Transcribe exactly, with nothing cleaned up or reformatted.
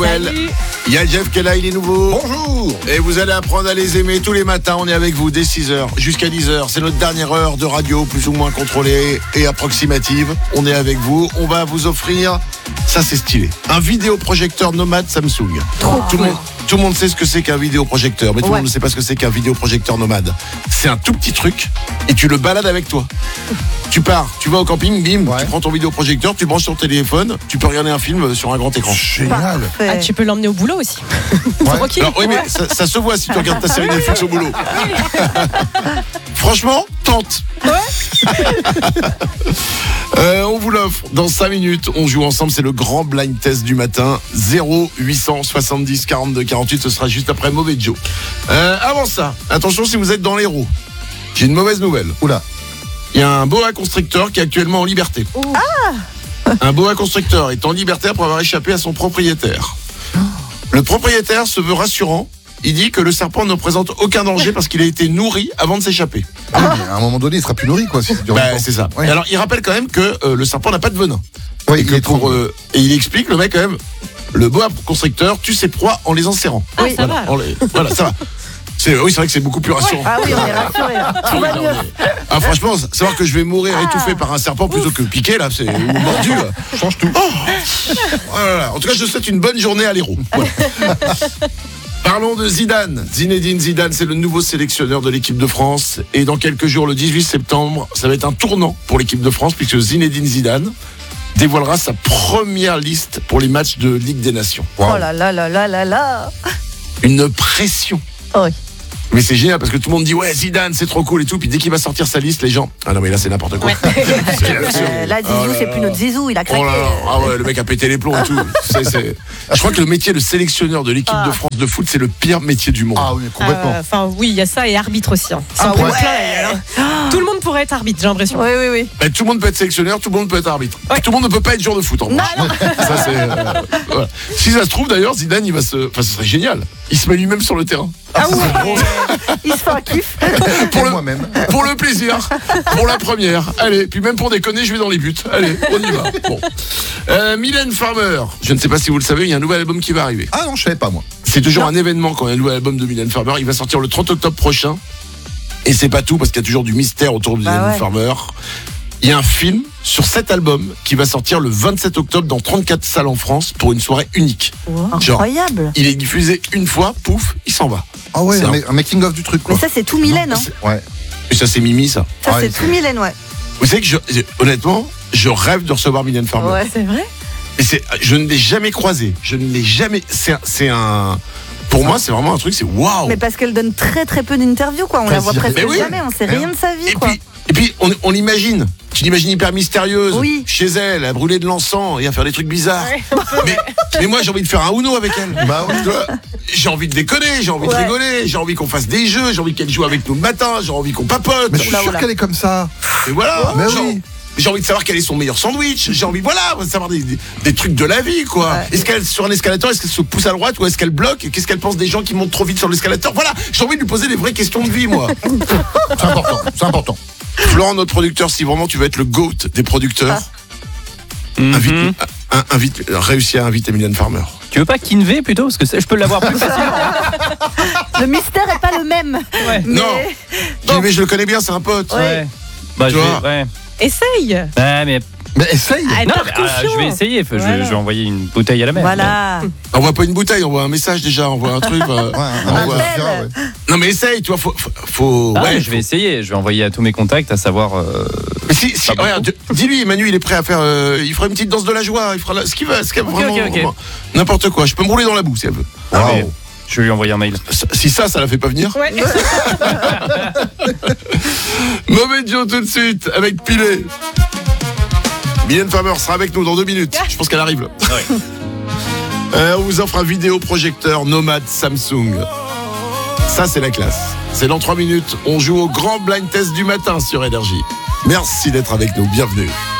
Samuel. Salut. Il y a Jeff qui est là, il est nouveau. Bonjour. Et vous allez apprendre à les aimer tous les matins. On est avec vous dès six heures jusqu'à dix heures. C'est notre dernière heure de radio, plus ou moins contrôlée et approximative. On est avec vous. On va vous offrir, ça c'est stylé, un vidéoprojecteur Nomad Samsung. Trop tout, le cool. monde, tout le monde sait ce que c'est qu'un vidéoprojecteur, mais tout le Ouais. monde ne sait pas ce que c'est qu'un vidéoprojecteur Nomad. C'est un tout petit truc et tu le balades avec toi. Tu pars, tu vas au camping, bim, Ouais. tu prends ton vidéoprojecteur, tu branches ton téléphone, tu peux regarder un film sur un grand écran. Génial. Ah, tu peux l'emmener au boulot aussi. Ouais. Tranquille. Alors, oui, mais ça, ça se voit si tu regardes ta série Netflix au boulot. Franchement, tente. Euh, on vous l'offre dans cinq minutes. On joue ensemble, c'est le grand blind test du matin. zéro huit cent soixante-dix quarante-deux quarante-huit, ce sera juste après Mauvais Joe. Euh, avant ça, attention si vous êtes dans l'Hérault. J'ai une mauvaise nouvelle. Oula. Il y a un boa constricteur qui est actuellement en liberté. Un boa constricteur est en liberté après avoir échappé à son propriétaire. Le propriétaire se veut rassurant. Il dit que le serpent ne présente aucun danger parce qu'il a été nourri avant de s'échapper. Ah, mais à un moment donné, il sera plus nourri, quoi. Si ça dure Bah, longtemps. c'est ça. Ouais. Et alors, il rappelle quand même que euh, le serpent n'a pas de venin. Oui, et, il que est pour, trop. euh, et il explique, le mec, quand même, le boa constricteur tue ses proies en les enserrant. Ah, ça Voilà, va. en les- voilà, ça va. C'est, oui, c'est vrai que c'est beaucoup plus rassurant. Ah oui, on est rassurés. Tout va mieux. Ah, franchement, savoir que je vais mourir étouffé par un serpent plutôt que piqué, là, c'est ou mordu. là. Change tout. Oh là là. En tout cas, je te souhaite une bonne journée à l'Hérault. Voilà. Parlons de Zidane. Zinedine Zidane, c'est le nouveau sélectionneur de l'équipe de France. Et dans quelques jours, le dix-huit septembre, ça va être un tournant pour l'équipe de France, puisque Zinedine Zidane dévoilera sa première liste pour les matchs de Ligue des Nations. Oh là là là là là là. Une pression. Oh oui. Mais c'est génial parce que tout le monde dit ouais Zidane c'est trop cool et tout, puis dès qu'il va sortir sa liste les gens ah non mais là c'est n'importe quoi. C'est la version. Euh, là, Zizou, Oh là c'est là. plus notre Zizou, il a craqué. Oh là là. Ah ouais, le mec a pété les plombs et tout. C'est, c'est... Je crois que le métier de sélectionneur de l'équipe Ah. de France de foot, c'est le pire métier du monde. Ah oui, complètement. Euh, Enfin, oui, il y a ça et arbitre aussi. Hein. Ah Sans ouais. plein la gueule, hein. Tout le monde pourrait être arbitre, j'ai l'impression. Oui, oui, oui. Ben, tout le monde peut être sélectionneur, tout le monde peut être arbitre. Ouais. Tout le monde ne peut pas être joueur de foot en Non, revanche. Ça, c'est, euh, voilà. Si ça se trouve d'ailleurs, Zidane, il va se. Enfin, ce serait génial. Il se met lui-même sur le terrain. Ah ouais. Il se fait un kiff. Pour le, moi-même. pour le plaisir, pour la première. Allez, puis même pour déconner, je vais dans les buts. Allez, on y va. Bon. Euh, Mylène Farmer, je ne sais pas si vous le savez, il y a un nouvel album qui va arriver. Ah non, je savais pas, moi. C'est toujours un événement quand il y a un nouvel album de Mylène Farmer. Il va sortir le trente octobre prochain. Et c'est pas tout, parce qu'il y a toujours du mystère autour de Bah Mylène ouais. Farmer. Il y a un film sur cet album qui va sortir le vingt-sept octobre dans trente-quatre salles en France pour une soirée unique. Genre, Incroyable. il est diffusé une fois, pouf, il s'en va. Ah ouais, C'est un, un- ma- un making-of du truc, quoi. Mais ça, c'est tout Mylène. Hein. C'est- Ouais. Et ça, c'est Mimi, ça. Ça, Ouais, c'est c'est- tout Mylène, ouais. Vous savez que, je, honnêtement, je rêve de recevoir Mylène Farmer. Ouais. C'est vrai? Et c'est, je ne l'ai jamais croisé. Je ne l'ai jamais. C'est, un- c'est un. Pour moi, c'est vraiment un truc. C'est waouh. Mais parce qu'elle donne très très peu d'interviews, quoi. On la Quasi voit presque Mais oui. jamais, on sait Mais rien de sa vie, Et quoi. puis, et puis, on, on l'imagine. Tu l'imagines hyper mystérieuse. Oui. Chez elle, à brûler de l'encens et à faire des trucs bizarres. Ouais. Mais, mais moi, j'ai envie de faire un Uno avec elle. Bah oui. Tu vois, j'ai envie de déconner, j'ai envie de Ouais. rigoler, j'ai envie qu'on fasse des jeux, j'ai envie qu'elle joue avec nous le matin, j'ai envie qu'on papote. Mais je suis Oula, sûr oula. qu'elle est comme ça. Et voilà. Mais j'ai, oui. j'ai envie de savoir quel est son meilleur sandwich. J'ai envie, voilà, de savoir des, des, des trucs de la vie, quoi. Ouais. Est-ce qu'elle, sur un escalator, est-ce qu'elle se pousse à droite ou est-ce qu'elle bloque? Qu'est-ce qu'elle pense des gens qui montent trop vite sur l'escalator? Voilà, j'ai envie de lui poser des vraies questions de vie, moi. C'est important, c'est important. Florent, notre producteur, si vraiment tu veux être le GOAT des producteurs, Mhm. invite, un- invite, réussis à inviter Mylène Farmer. Tu veux pas Kinvey plutôt? Parce que ça, je peux l'avoir plus facilement. Le mystère est pas le même. Ouais. Mais... Non. Bon. Mais je le connais bien, c'est un pote. Ouais. Bah, Tu je vais, vois. ouais. Essaye. Ouais, mais Mais essaye. Ah, non, t'as mais, confiance. euh, je vais essayer. Je, Voilà. je vais envoyer une bouteille à la mer. Voilà. Envoie pas une bouteille, envoie un message déjà, envoie un truc. euh, Ouais, un envoie- mec, appel. ouais. Non mais essaye, tu vois, faut, faut, faut- Ah, ouais, mais je vais essayer. Je vais envoyer à tous mes contacts, à savoir. euh, Mais si, si, Pas beaucoup. regarde, dis-lui, Emmanuel, il est prêt à faire, euh, il fera une petite danse de la joie, il fera la- ce qu'il veut, ce qu'il veut, Ok, vraiment, ok, ok. vraiment. N'importe quoi. Je peux me rouler dans la boue si elle veut. ah, Wow. mais je vais lui envoyer un mail. Si ça, ça la fait pas venir. Ouais. Mauvais Joe tout de suite avec Pilet. Mylène Farmer sera avec nous dans deux minutes. Je pense qu'elle arrive là. Euh, on vous offre un vidéoprojecteur Nomad Samsung. Ça, c'est la classe. C'est dans trois minutes. On joue au grand blind test du matin sur Énergie. Merci d'être avec nous. Bienvenue.